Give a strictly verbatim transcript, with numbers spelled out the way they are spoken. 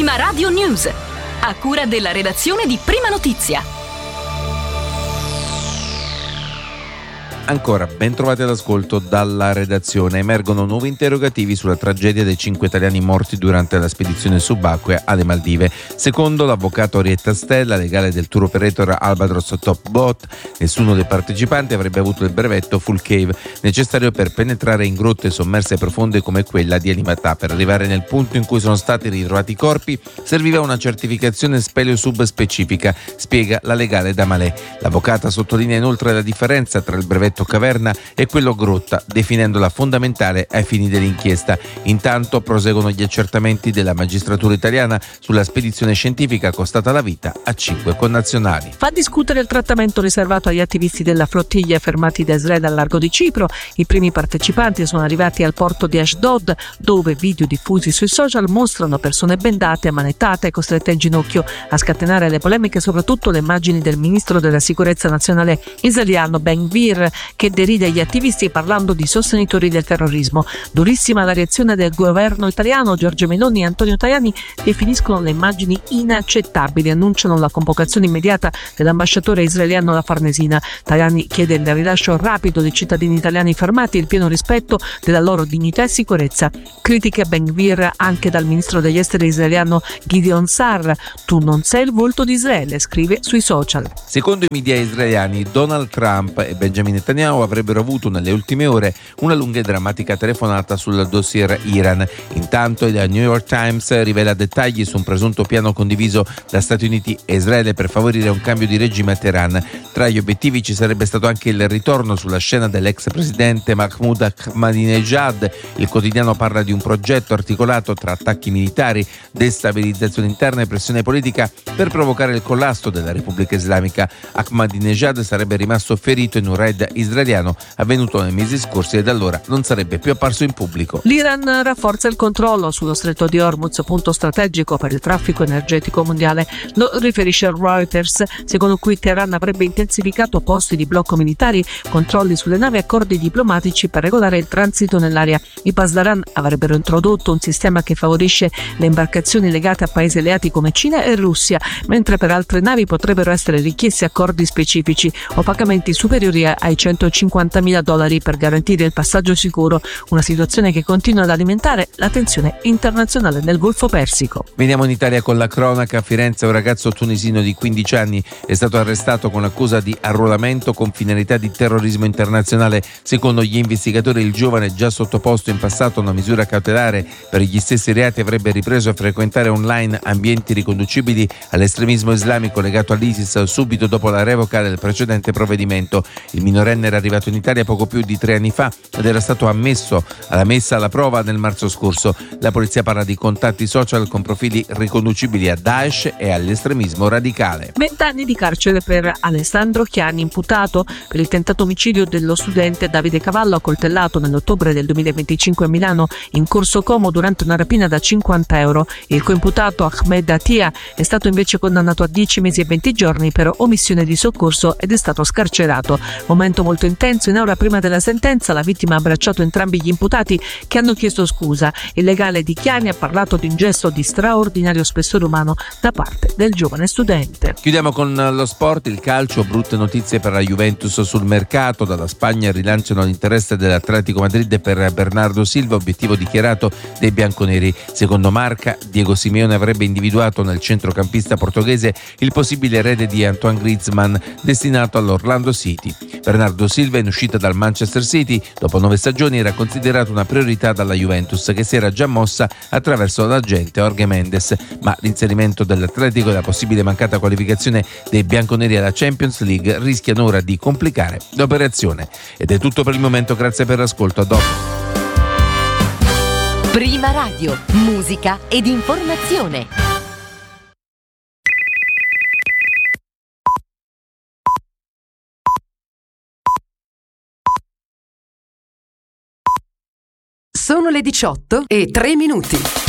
Prima Radio News, a cura della redazione di Prima Notizia. Ancora ben trovati all'ascolto dalla redazione. Emergono nuovi interrogativi sulla tragedia dei cinque italiani morti durante la spedizione subacquea alle Maldive. Secondo l'avvocato Orietta Stella, legale del tour operator Albatros Top Boat, nessuno dei partecipanti avrebbe avuto il brevetto Full Cave necessario per penetrare in grotte sommerse profonde come quella di Alimatà. Per arrivare nel punto in cui sono stati ritrovati i corpi serviva una certificazione Speleosub specifica, spiega la legale Damalè. L'avvocata sottolinea inoltre la differenza tra il brevetto caverna e quello grotta, definendola fondamentale ai fini dell'inchiesta. Intanto proseguono gli accertamenti della magistratura italiana sulla spedizione scientifica costata la vita a cinque connazionali. Fa discutere il trattamento riservato agli attivisti della flottiglia fermati da Israele al largo di Cipro. I primi partecipanti sono arrivati al porto di Ashdod, dove video diffusi sui social mostrano persone bendate, ammanettate e costrette in ginocchio. A scatenare le polemiche soprattutto le immagini del ministro della sicurezza nazionale israeliano Ben Gvir, che deride gli attivisti parlando di sostenitori del terrorismo. Durissima la reazione del governo italiano. Giorgia Meloni e Antonio Tajani definiscono le immagini inaccettabili, annunciano la convocazione immediata dell'ambasciatore israeliano alla Farnesina. Tajani chiede il rilascio rapido dei cittadini italiani fermati e il pieno rispetto della loro dignità e sicurezza. Critiche a Ben Gvir anche dal ministro degli esteri israeliano Gideon Sar. Tu non sei il volto di Israele, scrive sui social. Secondo i media israeliani, Donald Trump e Benjamin Netanyahu avrebbero avuto nelle ultime ore una lunga e drammatica telefonata sul dossier Iran. Intanto il New York Times rivela dettagli su un presunto piano condiviso da Stati Uniti e Israele per favorire un cambio di regime a Teheran. Tra gli obiettivi ci sarebbe stato anche il ritorno sulla scena dell'ex presidente Mahmoud Ahmadinejad. Il quotidiano parla di un progetto articolato tra attacchi militari, destabilizzazione interna e pressione politica per provocare il collasso della Repubblica Islamica. Ahmadinejad sarebbe rimasto ferito in un raid israeliano avvenuto nei mesi scorsi e da allora non sarebbe più apparso in pubblico. L'Iran rafforza il controllo sullo stretto di Hormuz, punto strategico per il traffico energetico mondiale. Lo riferisce Reuters, secondo cui Teheran avrebbe intensificato posti di blocco militari, controlli sulle navi e accordi diplomatici per regolare il transito nell'area. I Pasdaran avrebbero introdotto un sistema che favorisce le imbarcazioni legate a paesi alleati come Cina e Russia, mentre per altre navi potrebbero essere richiesti accordi specifici o pagamenti superiori ai centocinquantamila dollari per garantire il passaggio sicuro, una situazione che continua ad alimentare la tensione internazionale nel Golfo Persico. Veniamo in Italia con la cronaca. A Firenze un ragazzo tunisino di quindici anni è stato arrestato con l'accusa di arruolamento con finalità di terrorismo internazionale. Secondo gli investigatori il giovane, già sottoposto in passato a una misura cautelare per gli stessi reati, avrebbe ripreso a frequentare online ambienti riconducibili all'estremismo islamico legato all'ISIS subito dopo la revoca del precedente provvedimento. Il minorenne era arrivato in Italia poco più di tre anni fa ed era stato ammesso alla messa alla prova nel marzo scorso. La polizia parla di contatti social con profili riconducibili a Daesh e all'estremismo radicale. Vent'anni di carcere per Alessandro Chiani, imputato per il tentato omicidio dello studente Davide Cavallo, accoltellato nell'ottobre del duemilaventicinque a Milano in Corso Como durante una rapina da cinquanta euro. Il coimputato Ahmed Atia è stato invece condannato a dieci mesi e venti giorni per omissione di soccorso ed è stato scarcerato. Momento molto intenso in aula prima della sentenza. La vittima ha abbracciato entrambi gli imputati che hanno chiesto scusa. Il legale di Chiani ha parlato di un gesto di straordinario spessore umano da parte del giovane studente. Chiudiamo con lo sport, il calcio. Brutte notizie per la Juventus sul mercato. Dalla Spagna rilanciano l'interesse dell'Atletico Madrid per Bernardo Silva, obiettivo dichiarato dei bianconeri. Secondo Marca, Diego Simeone avrebbe individuato nel centrocampista portoghese il possibile erede di Antoine Griezmann, destinato all'Orlando City. Bernardo Silva, in uscita dal Manchester City dopo nove stagioni, era considerato una priorità dalla Juventus, che si era già mossa attraverso l'agente Jorge Mendes, ma l'inserimento dell'Atletico e la possibile mancata qualificazione dei bianconeri alla Champions League rischiano ora di complicare l'operazione. Ed è tutto per il momento, grazie per l'ascolto, a dopo. Prima Radio, musica ed informazione. Sono le diciotto e tre minuti.